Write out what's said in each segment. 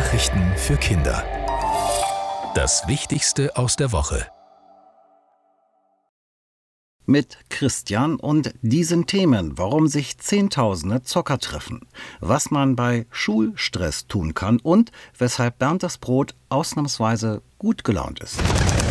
Nachrichten für Kinder. Das Wichtigste aus der Woche. Mit Christian und diesen Themen, warum sich Zehntausende Zocker treffen, was man bei Schulstress tun kann und weshalb Bernd das Brot ausnahmsweise gut gelaunt ist.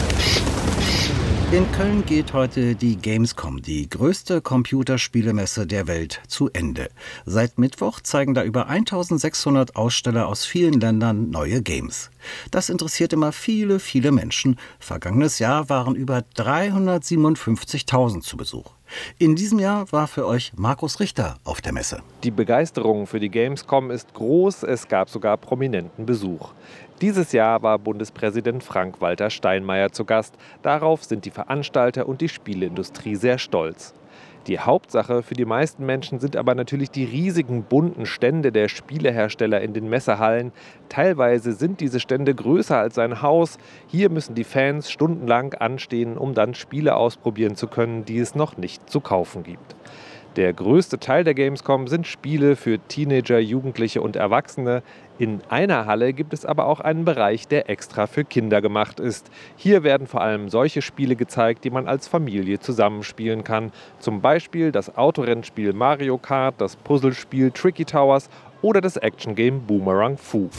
In Köln geht heute die Gamescom, die größte Computerspielemesse der Welt, zu Ende. Seit Mittwoch zeigen da über 1600 Aussteller aus vielen Ländern neue Games. Das interessiert immer viele, viele Menschen. Vergangenes Jahr waren über 357.000 zu Besuch. In diesem Jahr war für euch Markus Richter auf der Messe. Die Begeisterung für die Gamescom ist groß, es gab sogar prominenten Besuch. Dieses Jahr war Bundespräsident Frank-Walter Steinmeier zu Gast. Darauf sind die Veranstalter und die Spieleindustrie sehr stolz. Die Hauptsache für die meisten Menschen sind aber natürlich die riesigen bunten Stände der Spielehersteller in den Messehallen. Teilweise sind diese Stände größer als ein Haus. Hier müssen die Fans stundenlang anstehen, um dann Spiele ausprobieren zu können, die es noch nicht zu kaufen gibt. Der größte Teil der Gamescom sind Spiele für Teenager, Jugendliche und Erwachsene. In einer Halle gibt es aber auch einen Bereich, der extra für Kinder gemacht ist. Hier werden vor allem solche Spiele gezeigt, die man als Familie zusammenspielen kann. Zum Beispiel das Autorennspiel Mario Kart, das Puzzlespiel Tricky Towers oder das Action-Game Boomerang Fu.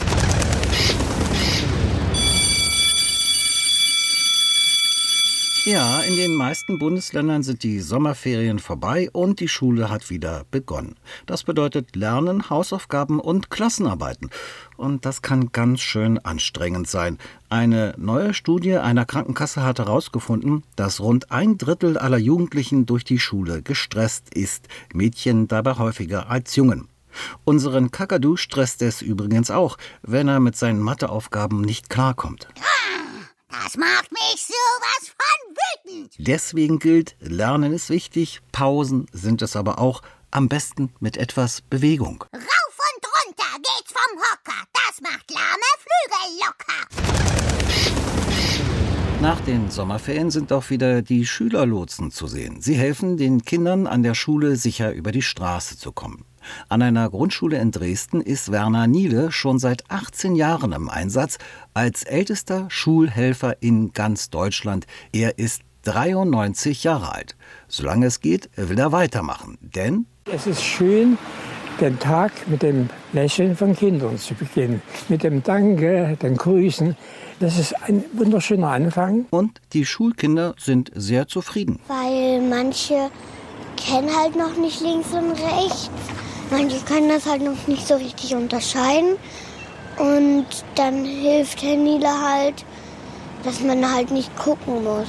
Ja, in den meisten Bundesländern sind die Sommerferien vorbei und die Schule hat wieder begonnen. Das bedeutet Lernen, Hausaufgaben und Klassenarbeiten. Und das kann ganz schön anstrengend sein. Eine neue Studie einer Krankenkasse hat herausgefunden, dass rund 1/3 aller Jugendlichen durch die Schule gestresst ist. Mädchen dabei häufiger als Jungen. Unseren Kakadu stresst es übrigens auch, wenn er mit seinen Matheaufgaben nicht klarkommt. Das macht mich sowas von wütend. Deswegen gilt, Lernen ist wichtig, Pausen sind es aber auch, am besten mit etwas Bewegung. Rauf und runter geht's vom Hocker, das macht lahme Flügel locker. Nach den Sommerferien sind auch wieder die Schülerlotsen zu sehen. Sie helfen den Kindern an der Schule sicher über die Straße zu kommen. An einer Grundschule in Dresden ist Werner Niele schon seit 18 Jahren im Einsatz, als ältester Schulhelfer in ganz Deutschland. Er ist 93 Jahre alt. Solange es geht, will er weitermachen, denn es ist schön, den Tag mit dem Lächeln von Kindern zu beginnen. Mit dem Danke, den Grüßen. Das ist ein wunderschöner Anfang. Und die Schulkinder sind sehr zufrieden. Weil manche kennen halt noch nicht links und rechts. Manche können das halt noch nicht so richtig unterscheiden. Und dann hilft Herr Niele halt, dass man halt nicht gucken muss.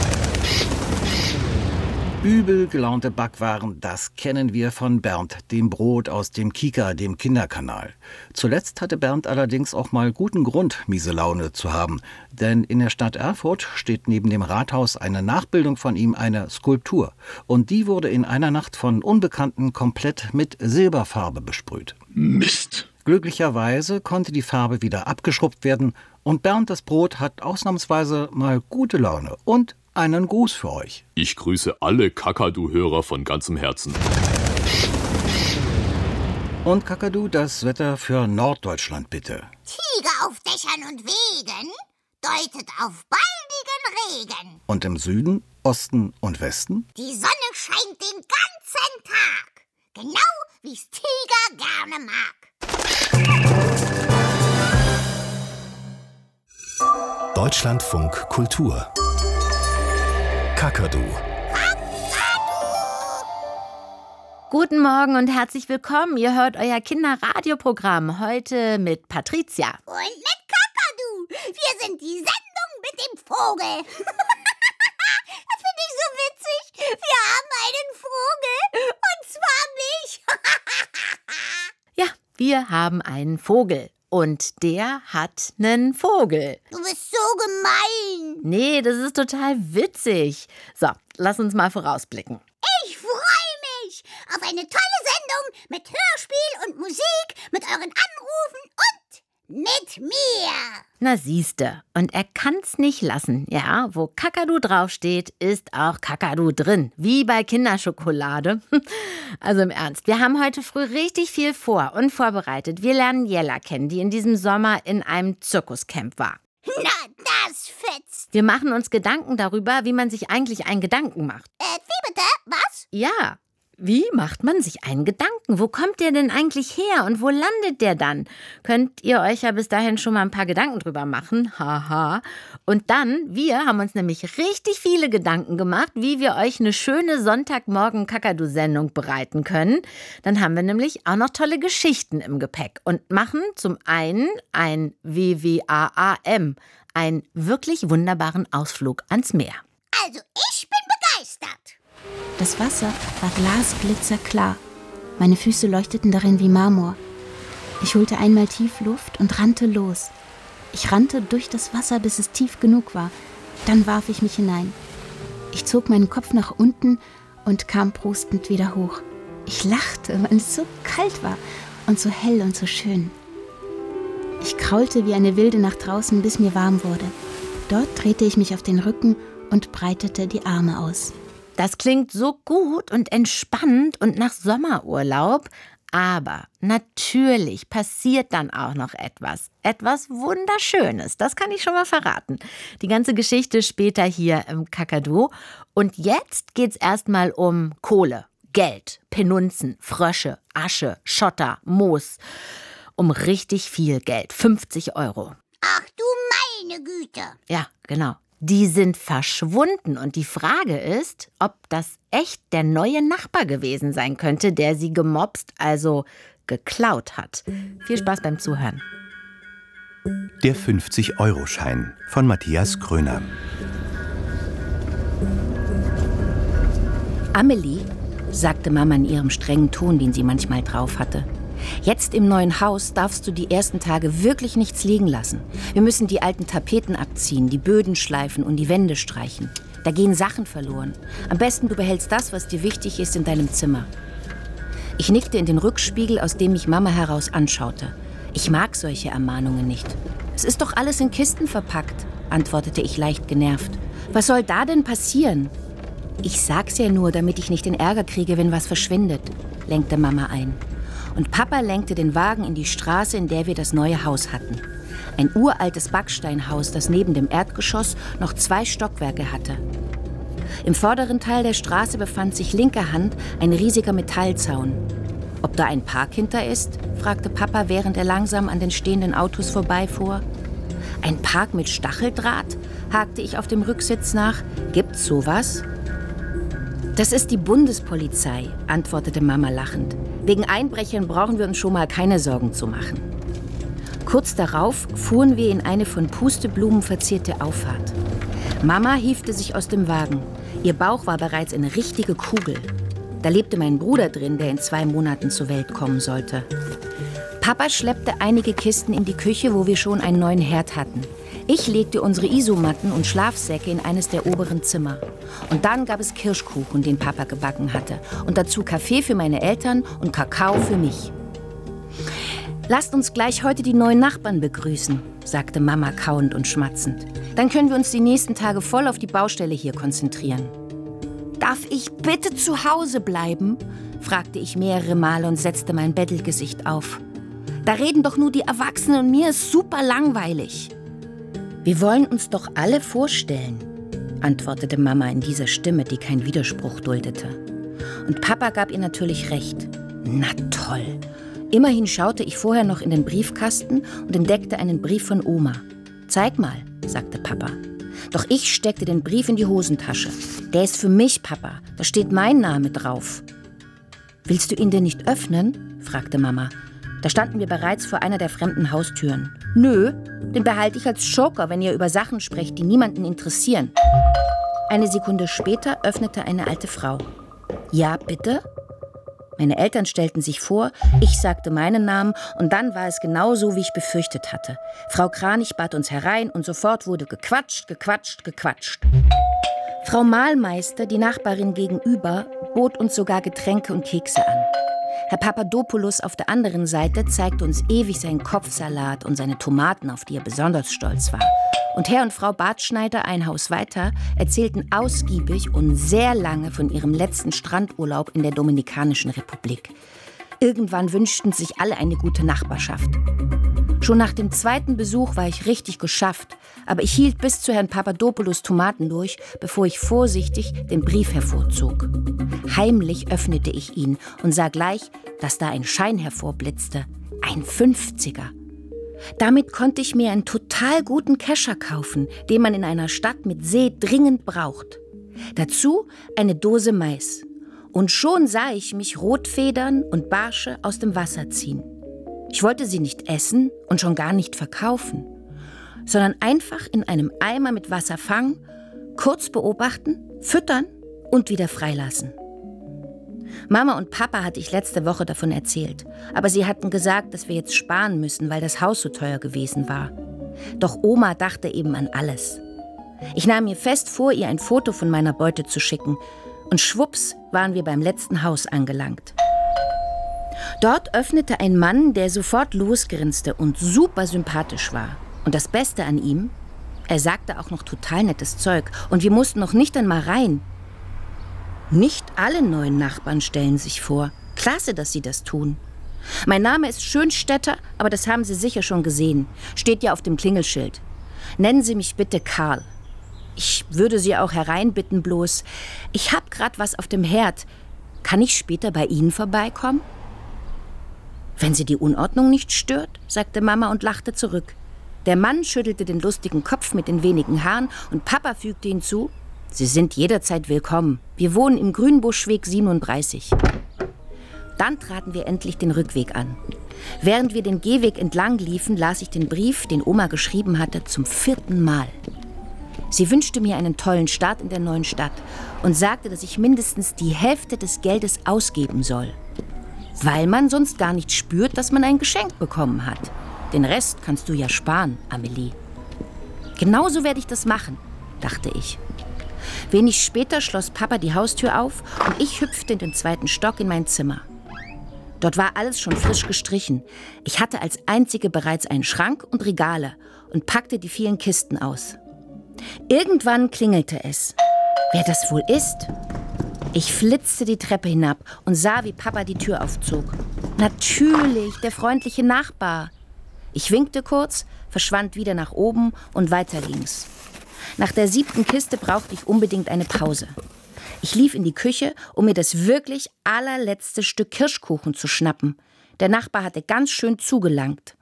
Übel gelaunte Backwaren, das kennen wir von Bernd, dem Brot aus dem Kika, dem Kinderkanal. Zuletzt hatte Bernd allerdings auch mal guten Grund, miese Laune zu haben. Denn in der Stadt Erfurt steht neben dem Rathaus eine Nachbildung von ihm, eine Skulptur. Und die wurde in einer Nacht von Unbekannten komplett mit Silberfarbe besprüht. Mist! Glücklicherweise konnte die Farbe wieder abgeschrubbt werden und Bernd das Brot hat ausnahmsweise mal gute Laune und einen Gruß für euch. Ich grüße alle Kakadu-Hörer von ganzem Herzen. Und Kakadu, das Wetter für Norddeutschland bitte. Tiger auf Dächern und Wegen deutet auf baldigen Regen. Und im Süden, Osten und Westen? Die Sonne scheint den ganzen Tag, genau wie's Tiger gerne mag. Deutschlandfunk Kultur. Kakadu. Guten Morgen und herzlich willkommen. Ihr hört euer Kinderradioprogramm heute mit Patricia. Und mit Kakadu. Wir sind die Sendung mit dem Vogel. Das finde ich so witzig. Wir haben einen Vogel und zwar mich. Ja, wir haben einen Vogel. Und der hat einen Vogel. Du bist so gemein. Nee, das ist total witzig. So, lass uns mal vorausblicken. Ich freue mich auf eine tolle Sendung mit Hörspiel und Musik, mit euren Anrufen und Mit mir. Na siehste, und er kann's nicht lassen. Ja, wo Kakadu draufsteht, ist auch Kakadu drin. Wie bei Kinderschokolade. Also im Ernst, wir haben heute früh richtig viel vor und vorbereitet. Wir lernen Jella kennen, die in diesem Sommer in einem Zirkuscamp war. Na, das fetzt. Wir machen uns Gedanken darüber, wie man sich eigentlich einen Gedanken macht. Wie bitte? Was? Ja, wie macht man sich einen Gedanken? Wo kommt der denn eigentlich her und wo landet der dann? Könnt ihr euch ja bis dahin schon mal ein paar Gedanken drüber machen. Haha. Und dann, wir haben uns nämlich richtig viele Gedanken gemacht, wie wir euch eine schöne Sonntagmorgen-Kakadu-Sendung bereiten können. Dann haben wir nämlich auch noch tolle Geschichten im Gepäck und machen zum einen ein WWAAM, einen wirklich wunderbaren Ausflug ans Meer. Also, ich bin begeistert. Das Wasser war glasglitzerklar. Meine Füße leuchteten darin wie Marmor. Ich holte einmal tief Luft und rannte los. Ich rannte durch das Wasser, bis es tief genug war. Dann warf ich mich hinein. Ich zog meinen Kopf nach unten und kam prustend wieder hoch. Ich lachte, weil es so kalt war und so hell und so schön. Ich kraulte wie eine Wilde nach draußen, bis mir warm wurde. Dort drehte ich mich auf den Rücken und breitete die Arme aus. Das klingt so gut und entspannt und nach Sommerurlaub. Aber natürlich passiert dann auch noch etwas. Etwas Wunderschönes, das kann ich schon mal verraten. Die ganze Geschichte später hier im Kakadu. Und jetzt geht's erstmal um Kohle, Geld, Penunzen, Frösche, Asche, Schotter, Moos. Um richtig viel Geld, 50 €. Ach du meine Güte. Ja, genau. Die sind verschwunden und die Frage ist, ob das echt der neue Nachbar gewesen sein könnte, der sie gemopst, also geklaut hat. Viel Spaß beim Zuhören. Der 50-Euro-Schein von Matthias Kröner. Amelie, sagte Mama in ihrem strengen Ton, den sie manchmal drauf hatte. Jetzt im neuen Haus darfst du die ersten Tage wirklich nichts liegen lassen. Wir müssen die alten Tapeten abziehen, die Böden schleifen und die Wände streichen. Da gehen Sachen verloren. Am besten du behältst das, was dir wichtig ist, in deinem Zimmer. Ich nickte in den Rückspiegel, aus dem mich Mama heraus anschaute. Ich mag solche Ermahnungen nicht. Es ist doch alles in Kisten verpackt, antwortete ich leicht genervt. Was soll da denn passieren? Ich sag's ja nur, damit ich nicht den Ärger kriege, wenn was verschwindet, lenkte Mama ein. Und Papa lenkte den Wagen in die Straße, in der wir das neue Haus hatten. Ein uraltes Backsteinhaus, das neben dem Erdgeschoss noch 2 Stockwerke hatte. Im vorderen Teil der Straße befand sich linker Hand ein riesiger Metallzaun. Ob da ein Park hinter ist? Fragte Papa, während er langsam an den stehenden Autos vorbeifuhr. Ein Park mit Stacheldraht? Hakte ich auf dem Rücksitz nach. Gibt's sowas? Das ist die Bundespolizei, antwortete Mama lachend. Wegen Einbrechern brauchen wir uns schon mal keine Sorgen zu machen. Kurz darauf fuhren wir in eine von Pusteblumen verzierte Auffahrt. Mama hiefte sich aus dem Wagen. Ihr Bauch war bereits eine richtige Kugel. Da lebte mein Bruder drin, der in 2 Monaten zur Welt kommen sollte. Papa schleppte einige Kisten in die Küche, wo wir schon einen neuen Herd hatten. Ich legte unsere Isomatten und Schlafsäcke in eines der oberen Zimmer. Und dann gab es Kirschkuchen, den Papa gebacken hatte. Und dazu Kaffee für meine Eltern und Kakao für mich. Lasst uns gleich heute die neuen Nachbarn begrüßen, sagte Mama kauend und schmatzend. Dann können wir uns die nächsten Tage voll auf die Baustelle hier konzentrieren. Darf ich bitte zu Hause bleiben? Fragte ich mehrere Male und setzte mein Bettelgesicht auf. Da reden doch nur die Erwachsenen und mir ist super langweilig. Wir wollen uns doch alle vorstellen, antwortete Mama in dieser Stimme, die keinen Widerspruch duldete. Und Papa gab ihr natürlich recht. Na toll. Immerhin schaute ich vorher noch in den Briefkasten und entdeckte einen Brief von Oma. Zeig mal, sagte Papa. Doch ich steckte den Brief in die Hosentasche. Der ist für mich, Papa. Da steht mein Name drauf. Willst du ihn denn nicht öffnen? Fragte Mama. Da standen wir bereits vor einer der fremden Haustüren. Nö, den behalte ich als Joker, wenn ihr über Sachen sprecht, die niemanden interessieren. Eine Sekunde später öffnete eine alte Frau. Ja, bitte? Meine Eltern stellten sich vor, ich sagte meinen Namen und dann war es genau so, wie ich befürchtet hatte. Frau Kranich bat uns herein und sofort wurde gequatscht. Frau Mahlmeister, die Nachbarin gegenüber, bot uns sogar Getränke und Kekse an. Herr Papadopoulos auf der anderen Seite zeigte uns ewig seinen Kopfsalat und seine Tomaten, auf die er besonders stolz war. Und Herr und Frau Bartschneider, ein Haus weiter, erzählten ausgiebig und sehr lange von ihrem letzten Strandurlaub in der Dominikanischen Republik. Irgendwann wünschten sich alle eine gute Nachbarschaft. Schon nach dem zweiten Besuch war ich richtig geschafft, aber ich hielt bis zu Herrn Papadopoulos Tomaten durch, bevor ich vorsichtig den Brief hervorzog. Heimlich öffnete ich ihn und sah gleich, dass da ein Schein hervorblitzte. Ein 50er. Damit konnte ich mir einen total guten Kescher kaufen, den man in einer Stadt mit See dringend braucht. Dazu eine Dose Mais. Und schon sah ich mich Rotfedern und Barsche aus dem Wasser ziehen. Ich wollte sie nicht essen und schon gar nicht verkaufen, sondern einfach in einem Eimer mit Wasser fangen, kurz beobachten, füttern und wieder freilassen. Mama und Papa hatte ich letzte Woche davon erzählt, aber sie hatten gesagt, dass wir jetzt sparen müssen, weil das Haus so teuer gewesen war. Doch Oma dachte eben an alles. Ich nahm mir fest vor, ihr ein Foto von meiner Beute zu schicken, und schwupps waren wir beim letzten Haus angelangt. Dort öffnete ein Mann, der sofort losgrinste und super sympathisch war. Und das Beste an ihm, er sagte auch noch total nettes Zeug und wir mussten noch nicht einmal rein. Nicht alle neuen Nachbarn stellen sich vor. Klasse, dass sie das tun. Mein Name ist Schönstetter, aber das haben Sie sicher schon gesehen. Steht ja auf dem Klingelschild. Nennen Sie mich bitte Karl. Ich würde Sie auch hereinbitten, bloß ich habe gerade was auf dem Herd. Kann ich später bei Ihnen vorbeikommen? Wenn Sie die Unordnung nicht stört, sagte Mama und lachte zurück. Der Mann schüttelte den lustigen Kopf mit den wenigen Haaren und Papa fügte hinzu: Sie sind jederzeit willkommen. Wir wohnen im Grünbuschweg 37. Dann traten wir endlich den Rückweg an. Während wir den Gehweg entlang liefen, las ich den Brief, den Oma geschrieben hatte, zum 4. Mal. Sie wünschte mir einen tollen Start in der neuen Stadt und sagte, dass ich mindestens die Hälfte des Geldes ausgeben soll. Weil man sonst gar nicht spürt, dass man ein Geschenk bekommen hat. Den Rest kannst du ja sparen, Amelie. Genauso werde ich das machen, dachte ich. Wenig später schloss Papa die Haustür auf und ich hüpfte in den 2. Stock in mein Zimmer. Dort war alles schon frisch gestrichen. Ich hatte als einzige bereits einen Schrank und Regale und packte die vielen Kisten aus. Irgendwann klingelte es. Wer das wohl ist? Ich flitzte die Treppe hinab und sah, wie Papa die Tür aufzog. Natürlich, der freundliche Nachbar. Ich winkte kurz, verschwand wieder nach oben und weiter links. Nach der 7. Kiste brauchte ich unbedingt eine Pause. Ich lief in die Küche, um mir das wirklich allerletzte Stück Kirschkuchen zu schnappen. Der Nachbar hatte ganz schön zugelangt.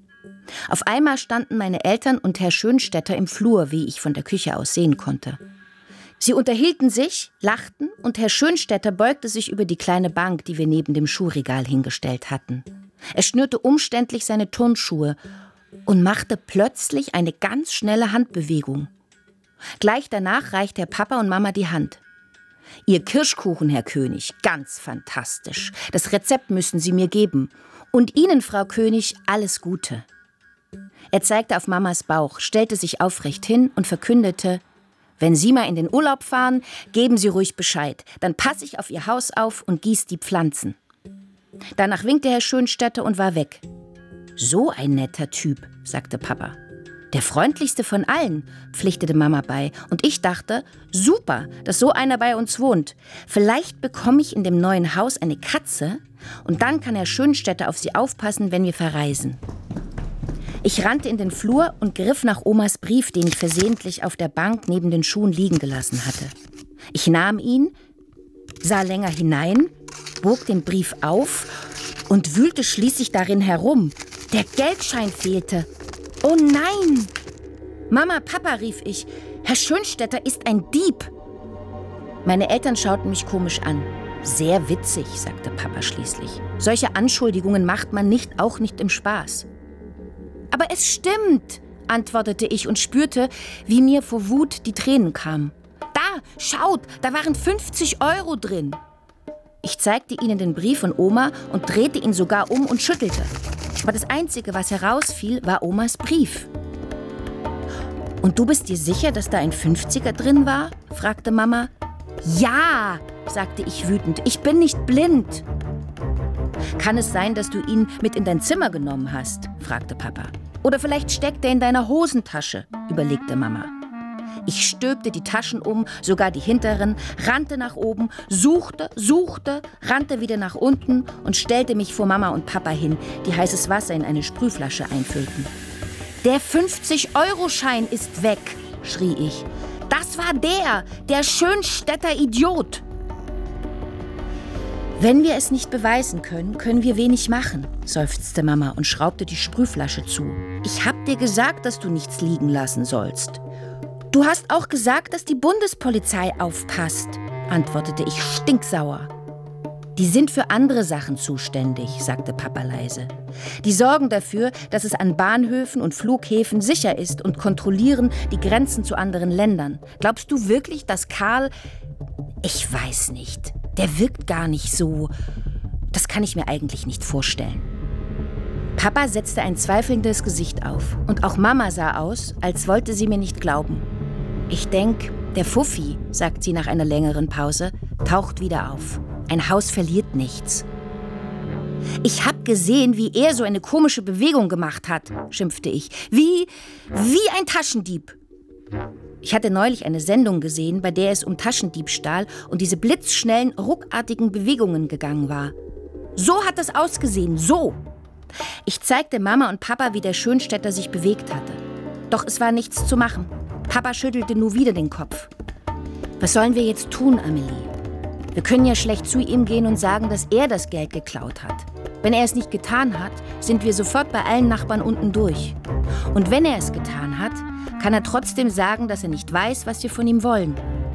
Auf einmal standen meine Eltern und Herr Schönstetter im Flur, wie ich von der Küche aus sehen konnte. Sie unterhielten sich, lachten und Herr Schönstetter beugte sich über die kleine Bank, die wir neben dem Schuhregal hingestellt hatten. Er schnürte umständlich seine Turnschuhe und machte plötzlich eine ganz schnelle Handbewegung. Gleich danach reichte Herr Papa und Mama die Hand. Ihr Kirschkuchen, Herr König, ganz fantastisch. Das Rezept müssen Sie mir geben. Und Ihnen, Frau König, alles Gute. Er zeigte auf Mamas Bauch, stellte sich aufrecht hin und verkündete: Wenn Sie mal in den Urlaub fahren, geben Sie ruhig Bescheid. Dann passe ich auf Ihr Haus auf und gieße die Pflanzen. Danach winkte Herr Schönstetter und war weg. So ein netter Typ, sagte Papa. Der freundlichste von allen, pflichtete Mama bei. Und ich dachte, super, dass so einer bei uns wohnt. Vielleicht bekomme ich in dem neuen Haus eine Katze und dann kann Herr Schönstetter auf sie aufpassen, wenn wir verreisen. Ich rannte in den Flur und griff nach Omas Brief, den ich versehentlich auf der Bank neben den Schuhen liegen gelassen hatte. Ich nahm ihn, sah länger hinein, bog den Brief auf und wühlte schließlich darin herum. Der Geldschein fehlte. Oh nein! Mama, Papa, rief ich, Herr Schönstetter ist ein Dieb. Meine Eltern schauten mich komisch an. Sehr witzig, sagte Papa schließlich. Solche Anschuldigungen macht man nicht, auch nicht im Spaß. Aber es stimmt, antwortete ich und spürte, wie mir vor Wut die Tränen kamen. Da, schaut, da waren 50 € drin. Ich zeigte ihnen den Brief von Oma und drehte ihn sogar um und schüttelte. Aber das Einzige, was herausfiel, war Omas Brief. Und du bist dir sicher, dass da ein 50er drin war? Fragte Mama. Ja, sagte ich wütend, ich bin nicht blind. Kann es sein, dass du ihn mit in dein Zimmer genommen hast? Fragte Papa. Oder vielleicht steckt er in deiner Hosentasche, überlegte Mama. Ich stülpte die Taschen um, sogar die hinteren, rannte nach oben, suchte, rannte wieder nach unten und stellte mich vor Mama und Papa hin, die heißes Wasser in eine Sprühflasche einfüllten. »Der 50-Euro-Schein ist weg«, schrie ich. »Das war der Schönstädter Idiot!« »Wenn wir es nicht beweisen können, können wir wenig machen«, seufzte Mama und schraubte die Sprühflasche zu. »Ich hab dir gesagt, dass du nichts liegen lassen sollst.« »Du hast auch gesagt, dass die Bundespolizei aufpasst«, antwortete ich stinksauer. »Die sind für andere Sachen zuständig«, sagte Papa leise. »Die sorgen dafür, dass es an Bahnhöfen und Flughäfen sicher ist und kontrollieren die Grenzen zu anderen Ländern. Glaubst du wirklich, dass Karl...« »Ich weiß nicht. Der wirkt gar nicht so. Das kann ich mir eigentlich nicht vorstellen.« Papa setzte ein zweifelndes Gesicht auf. Und auch Mama sah aus, als wollte sie mir nicht glauben. »Ich denk, der Fuffi«, sagt sie nach einer längeren Pause, taucht wieder auf. »Ein Haus verliert nichts.« »Ich hab gesehen, wie er so eine komische Bewegung gemacht hat«, schimpfte ich. Wie ein Taschendieb.« Ich hatte neulich eine Sendung gesehen, bei der es um Taschendiebstahl und diese blitzschnellen, ruckartigen Bewegungen gegangen war. So hat es ausgesehen, so. Ich zeigte Mama und Papa, wie der Schönstädter sich bewegt hatte. Doch es war nichts zu machen. Papa schüttelte nur wieder den Kopf. »Was sollen wir jetzt tun, Amelie? Wir können ja schlecht zu ihm gehen und sagen, dass er das Geld geklaut hat. Wenn er es nicht getan hat, sind wir sofort bei allen Nachbarn unten durch. Und wenn er es getan hat, kann er trotzdem sagen, dass er nicht weiß, was wir von ihm wollen.«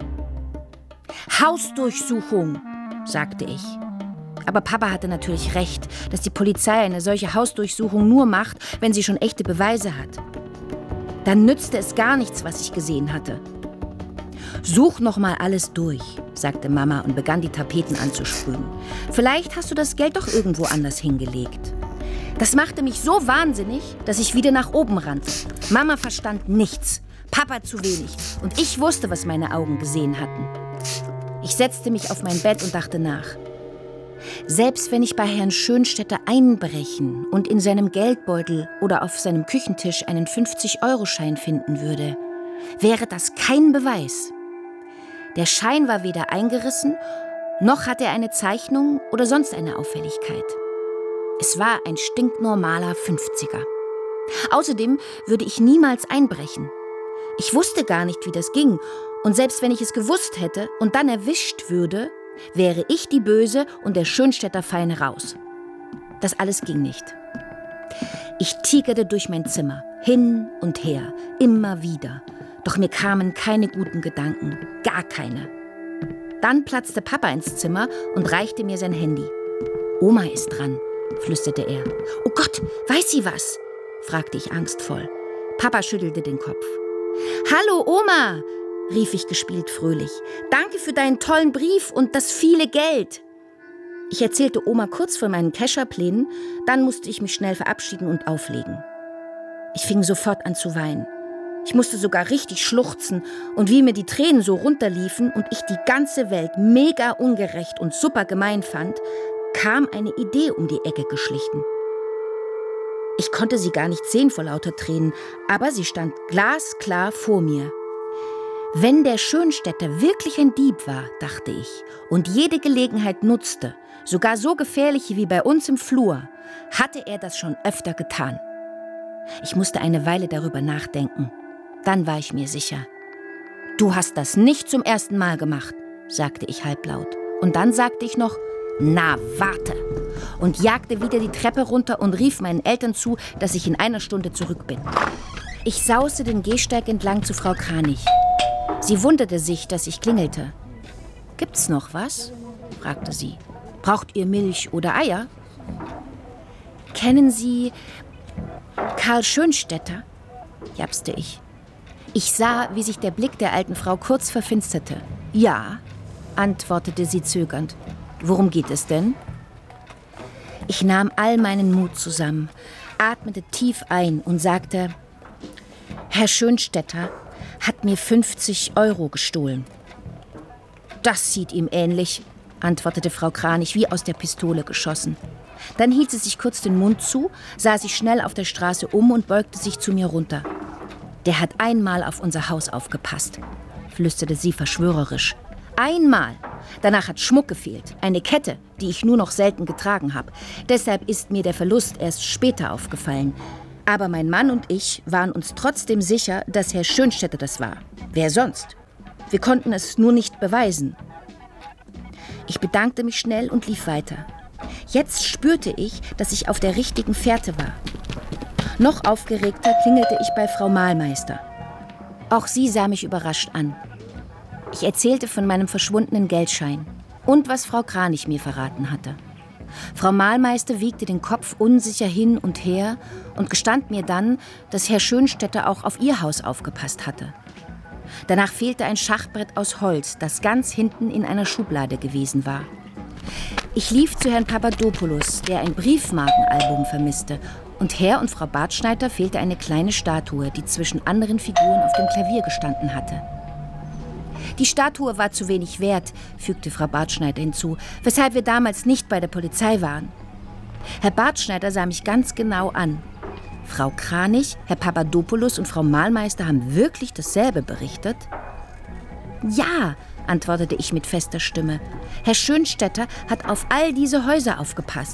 »Hausdurchsuchung«, sagte ich. Aber Papa hatte natürlich recht, dass die Polizei eine solche Hausdurchsuchung nur macht, wenn sie schon echte Beweise hat. Dann nützte es gar nichts, was ich gesehen hatte. »Such noch mal alles durch«, sagte Mama und begann die Tapeten anzusprühen. »Vielleicht hast du das Geld doch irgendwo anders hingelegt.« Das machte mich so wahnsinnig, dass ich wieder nach oben rannte. Mama verstand nichts, Papa zu wenig und ich wusste, was meine Augen gesehen hatten. Ich setzte mich auf mein Bett und dachte nach. Selbst wenn ich bei Herrn Schönstädter einbrechen und in seinem Geldbeutel oder auf seinem Küchentisch einen 50-Euro-Schein finden würde, wäre das kein Beweis. Der Schein war weder eingerissen, noch hatte er eine Zeichnung oder sonst eine Auffälligkeit. Es war ein stinknormaler 50er. Außerdem würde ich niemals einbrechen. Ich wusste gar nicht, wie das ging. Und selbst wenn ich es gewusst hätte und dann erwischt würde, wäre ich die Böse und der Schönstädter feine raus. Das alles ging nicht. Ich tigerte durch mein Zimmer, hin und her, immer wieder. Doch mir kamen keine guten Gedanken, gar keine. Dann platzte Papa ins Zimmer und reichte mir sein Handy. »Oma ist dran«, flüsterte er. »Oh Gott, weiß sie was?«, fragte ich angstvoll. Papa schüttelte den Kopf. »Hallo Oma«, rief ich gespielt fröhlich. »Danke für deinen tollen Brief und das viele Geld.« Ich erzählte Oma kurz von meinen Kescherplänen, dann musste ich mich schnell verabschieden und auflegen. Ich fing sofort an zu weinen. Ich musste sogar richtig schluchzen und wie mir die Tränen so runterliefen und ich die ganze Welt mega ungerecht und super gemein fand, kam eine Idee um die Ecke geschlichen. Ich konnte sie gar nicht sehen vor lauter Tränen, aber sie stand glasklar vor mir. Wenn der Schönstädter wirklich ein Dieb war, dachte ich, und jede Gelegenheit nutzte, sogar so gefährliche wie bei uns im Flur, hatte er das schon öfter getan. Ich musste eine Weile darüber nachdenken. Dann war ich mir sicher. »Du hast das nicht zum ersten Mal gemacht«, sagte ich halblaut. Und dann sagte ich noch, »Na, warte!« und jagte wieder die Treppe runter und rief meinen Eltern zu, dass ich in einer Stunde zurück bin. Ich sauste den Gehsteig entlang zu Frau Kranich. Sie wunderte sich, dass ich klingelte. »Gibt's noch was?«, fragte sie. »Braucht ihr Milch oder Eier?« »Kennen Sie Karl Schönstädter?«, japste ich. Ich sah, wie sich der Blick der alten Frau kurz verfinsterte. »Ja«, antwortete sie zögernd. »Worum geht es denn?« Ich nahm all meinen Mut zusammen, atmete tief ein und sagte, »Herr Schönstädter hat mir 50 Euro gestohlen.« »Das sieht ihm ähnlich«, antwortete Frau Kranich wie aus der Pistole geschossen. Dann hielt sie sich kurz den Mund zu, sah sich schnell auf der Straße um und beugte sich zu mir runter. »Der hat einmal auf unser Haus aufgepasst«, flüsterte sie verschwörerisch. »Einmal! Danach hat Schmuck gefehlt, eine Kette, die ich nur noch selten getragen habe. Deshalb ist mir der Verlust erst später aufgefallen. Aber mein Mann und ich waren uns trotzdem sicher, dass Herr Schönstetter das war. Wer sonst? Wir konnten es nur nicht beweisen.« Ich bedankte mich schnell und lief weiter. Jetzt spürte ich, dass ich auf der richtigen Fährte war. Noch aufgeregter klingelte ich bei Frau Mahlmeister. Auch sie sah mich überrascht an. Ich erzählte von meinem verschwundenen Geldschein und was Frau Kranich mir verraten hatte. Frau Mahlmeister wiegte den Kopf unsicher hin und her und gestand mir dann, dass Herr Schönstetter auch auf ihr Haus aufgepasst hatte. Danach fehlte ein Schachbrett aus Holz, das ganz hinten in einer Schublade gewesen war. Ich lief zu Herrn Papadopoulos, der ein Briefmarkenalbum vermisste, und Herr und Frau Bartschneider fehlte eine kleine Statue, die zwischen anderen Figuren auf dem Klavier gestanden hatte. Die Statue war zu wenig wert, fügte Frau Bartschneider hinzu, weshalb wir damals nicht bei der Polizei waren. Herr Bartschneider sah mich ganz genau an. Frau Kranich, Herr Papadopoulos und Frau Mahlmeister haben wirklich dasselbe berichtet? Ja, antwortete ich mit fester Stimme. Herr Schönstetter hat auf all diese Häuser aufgepasst.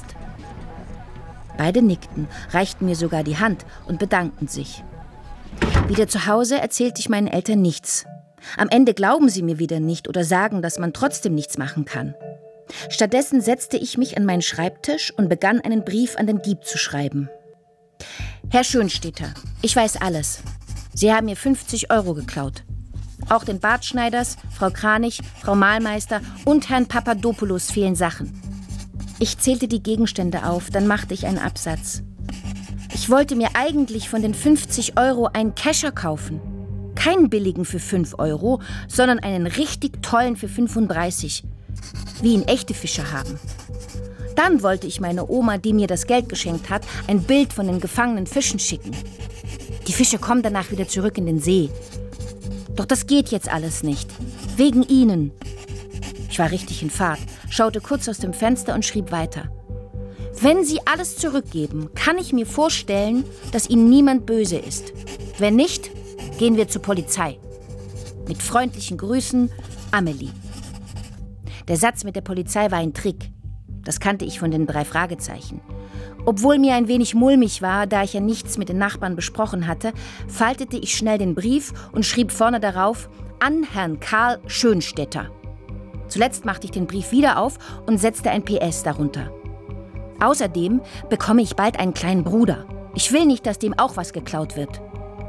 Beide nickten, reichten mir sogar die Hand und bedankten sich. Wieder zu Hause erzählte ich meinen Eltern nichts. Am Ende glauben sie mir wieder nicht oder sagen, dass man trotzdem nichts machen kann. Stattdessen setzte ich mich an meinen Schreibtisch und begann, einen Brief an den Dieb zu schreiben. Herr Schönstetter, ich weiß alles. Sie haben mir 50 € geklaut. Auch den Bartschneiders, Frau Kranich, Frau Mahlmeister und Herrn Papadopoulos fehlen Sachen. Ich zählte die Gegenstände auf, dann machte ich einen Absatz. Ich wollte mir eigentlich von den 50 € einen Kescher kaufen. Keinen billigen für 5 €, sondern einen richtig tollen für 35, wie ihn echte Fischer haben. Dann wollte ich meine Oma, die mir das Geld geschenkt hat, ein Bild von den gefangenen Fischen schicken. Die Fische kommen danach wieder zurück in den See. Doch das geht jetzt alles nicht. Wegen Ihnen. Ich war richtig in Fahrt, schaute kurz aus dem Fenster und schrieb weiter. Wenn Sie alles zurückgeben, kann ich mir vorstellen, dass Ihnen niemand böse ist. Wenn nicht, gehen wir zur Polizei. Mit freundlichen Grüßen, Amelie. Der Satz mit der Polizei war ein Trick. Das kannte ich von den 3 Fragezeichen. Obwohl mir ein wenig mulmig war, da ich ja nichts mit den Nachbarn besprochen hatte, faltete ich schnell den Brief und schrieb vorne darauf, an Herrn Karl Schönstetter. Zuletzt machte ich den Brief wieder auf und setzte ein PS darunter. Außerdem bekomme ich bald einen kleinen Bruder. Ich will nicht, dass dem auch was geklaut wird.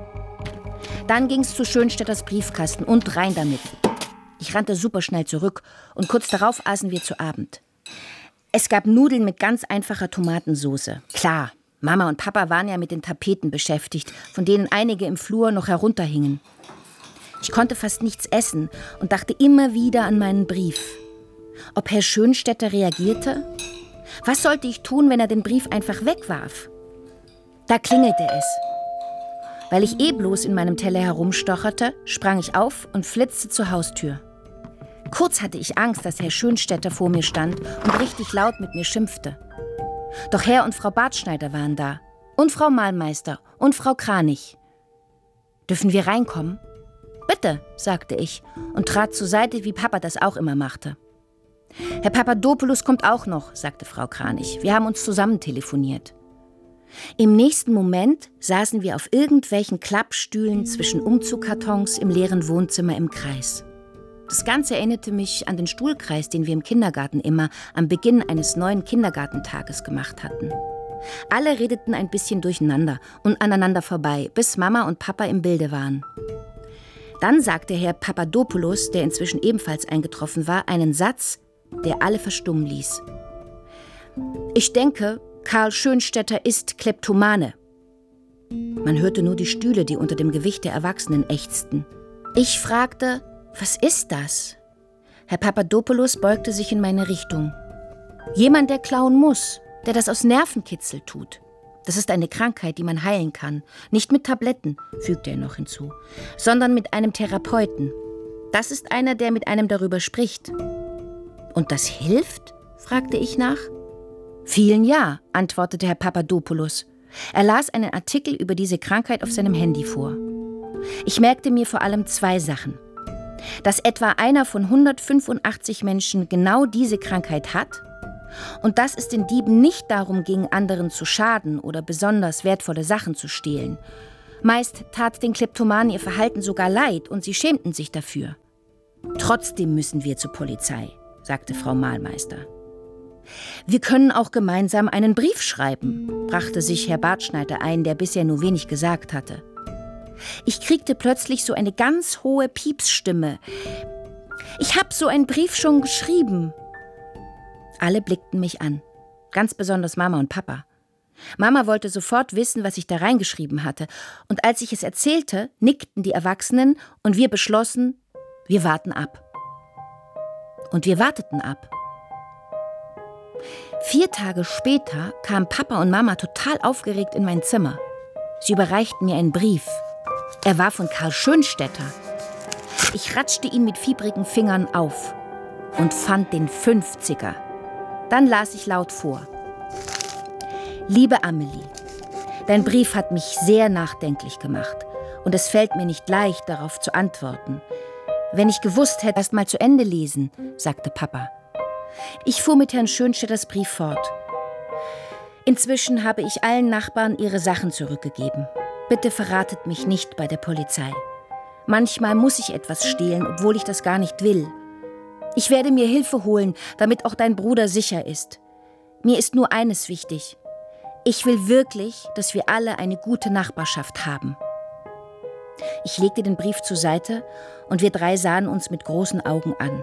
Dann ging's zu Schönstetters Briefkasten und rein damit. Ich rannte superschnell zurück und kurz darauf aßen wir zu Abend. Es gab Nudeln mit ganz einfacher Tomatensauce. Klar, Mama und Papa waren ja mit den Tapeten beschäftigt, von denen einige im Flur noch herunterhingen. Ich konnte fast nichts essen und dachte immer wieder an meinen Brief. Ob Herr Schönstetter reagierte? Was sollte ich tun, wenn er den Brief einfach wegwarf? Da klingelte es. Weil ich bloß in meinem Teller herumstocherte, sprang ich auf und flitzte zur Haustür. Kurz hatte ich Angst, dass Herr Schönstetter vor mir stand und richtig laut mit mir schimpfte. Doch Herr und Frau Bartschneider waren da. Und Frau Mahlmeister und Frau Kranich. »Dürfen wir reinkommen?« »Bitte«, sagte ich und trat zur Seite, wie Papa das auch immer machte. »Herr Papadopoulos kommt auch noch«, sagte Frau Kranich. »Wir haben uns zusammen telefoniert.« Im nächsten Moment saßen wir auf irgendwelchen Klappstühlen zwischen Umzugkartons im leeren Wohnzimmer im Kreis. Das Ganze erinnerte mich an den Stuhlkreis, den wir im Kindergarten immer am Beginn eines neuen Kindergartentages gemacht hatten. Alle redeten ein bisschen durcheinander und aneinander vorbei, bis Mama und Papa im Bilde waren. Dann sagte Herr Papadopoulos, der inzwischen ebenfalls eingetroffen war, einen Satz, der alle verstummen ließ. »Ich denke, Karl Schönstetter ist Kleptomane.« Man hörte nur die Stühle, die unter dem Gewicht der Erwachsenen ächzten. Ich fragte, »Was ist das?« Herr Papadopoulos beugte sich in meine Richtung. »Jemand, der klauen muss, der das aus Nervenkitzel tut. Das ist eine Krankheit, die man heilen kann. Nicht mit Tabletten«, fügte er noch hinzu, »sondern mit einem Therapeuten. Das ist einer, der mit einem darüber spricht.« »Und das hilft?«, fragte ich nach. Vielen ja, antwortete Herr Papadopoulos. Er las einen Artikel über diese Krankheit auf seinem Handy vor. Ich merkte mir vor allem 2 Sachen. Dass etwa einer von 185 Menschen genau diese Krankheit hat und dass es den Dieben nicht darum ging, anderen zu schaden oder besonders wertvolle Sachen zu stehlen. Meist tat den Kleptomanen ihr Verhalten sogar leid und sie schämten sich dafür. Trotzdem müssen wir zur Polizei, sagte Frau Mahlmeister. Wir können auch gemeinsam einen Brief schreiben, brachte sich Herr Bartschneider ein, der bisher nur wenig gesagt hatte. Ich kriegte plötzlich so eine ganz hohe Piepsstimme. Ich hab so einen Brief schon geschrieben. Alle blickten mich an, ganz besonders Mama und Papa. Mama wollte sofort wissen, was ich da reingeschrieben hatte. Und als ich es erzählte, nickten die Erwachsenen und wir beschlossen, wir warten ab. Und wir warteten ab. 4 Tage später kamen Papa und Mama total aufgeregt in mein Zimmer. Sie überreichten mir einen Brief. Er war von Karl Schönstetter. Ich ratschte ihn mit fiebrigen Fingern auf und fand den 50er. Dann las ich laut vor. Liebe Amelie, dein Brief hat mich sehr nachdenklich gemacht und es fällt mir nicht leicht, darauf zu antworten. Wenn ich gewusst hätte, erst mal zu Ende lesen, sagte Papa. Ich fuhr mit Herrn Schönstetters Brief fort. Inzwischen habe ich allen Nachbarn ihre Sachen zurückgegeben. Bitte verratet mich nicht bei der Polizei. Manchmal muss ich etwas stehlen, obwohl ich das gar nicht will. Ich werde mir Hilfe holen, damit auch dein Bruder sicher ist. Mir ist nur eines wichtig. Ich will wirklich, dass wir alle eine gute Nachbarschaft haben. Ich legte den Brief zur Seite und wir 3 sahen uns mit großen Augen an.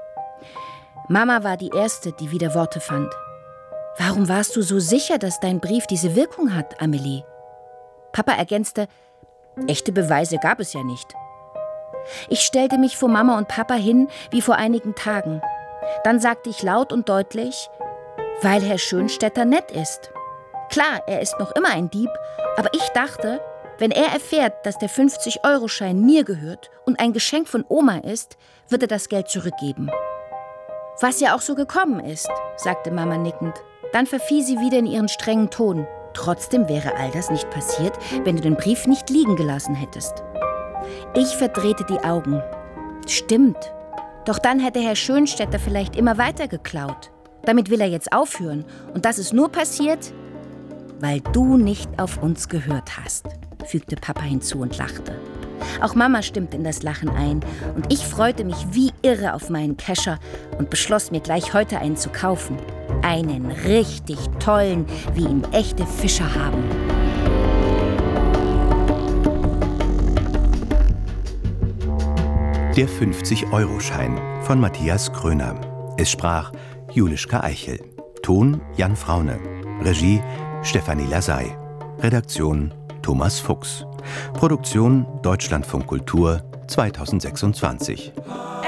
Mama war die Erste, die wieder Worte fand. Warum warst du so sicher, dass dein Brief diese Wirkung hat, Amelie? Papa ergänzte, echte Beweise gab es ja nicht. Ich stellte mich vor Mama und Papa hin, wie vor einigen Tagen. Dann sagte ich laut und deutlich, weil Herr Schönstetter nett ist. Klar, er ist noch immer ein Dieb, aber ich dachte, wenn er erfährt, dass der 50-Euro-Schein mir gehört und ein Geschenk von Oma ist, wird er das Geld zurückgeben. Was ja auch so gekommen ist, sagte Mama nickend. Dann verfiel sie wieder in ihren strengen Ton. Trotzdem wäre all das nicht passiert, wenn du den Brief nicht liegen gelassen hättest. Ich verdrehte die Augen. Stimmt. Doch dann hätte Herr Schönstetter vielleicht immer weiter geklaut. Damit will er jetzt aufhören. Und das ist nur passiert, weil du nicht auf uns gehört hast, fügte Papa hinzu und lachte. Auch Mama stimmte in das Lachen ein. Und ich freute mich wie irre auf meinen Kescher und beschloss mir gleich heute einen zu kaufen. Einen richtig tollen, wie ihn echte Fischer haben. Der 50-Euro-Schein von Matthias Kröner. Es sprach Julischka Eichel. Ton Jan Fraune. Regie Stefanie Lasey. Redaktion Thomas Fuchs. Produktion Deutschlandfunk Kultur 2026.